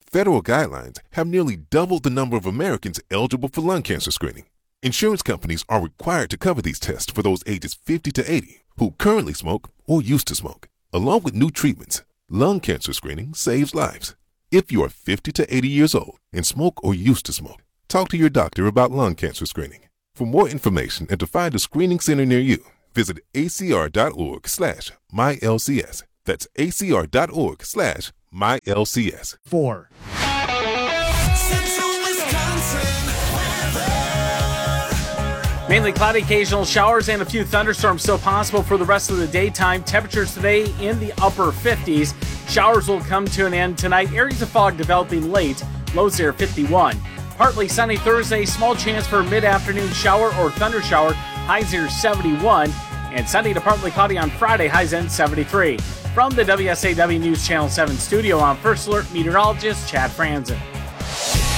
federal guidelines have nearly doubled the number of Americans eligible for lung cancer screening. Insurance companies are required to cover these tests for those ages 50 to 80 who currently smoke or used to smoke. Along with new treatments, lung cancer screening saves lives. If you are 50 to 80 years old and smoke or used to smoke, talk to your doctor about lung cancer screening. For more information and to find a screening center near you, visit acr.org/mylcs. That's acr.org/mylcs. 4. Mainly cloudy, occasional showers, and a few thunderstorms still possible for the rest of the daytime. Temperatures today in the upper 50s. Showers will come to an end tonight. Areas of fog developing late. Lows there 51. Partly sunny Thursday. Small chance for a mid-afternoon shower or thunder shower. Highs here 71. And sunny to partly cloudy on Friday. Highs end 73. From the WSAW News Channel 7 studio, I'm First Alert meteorologist Chad Franzen.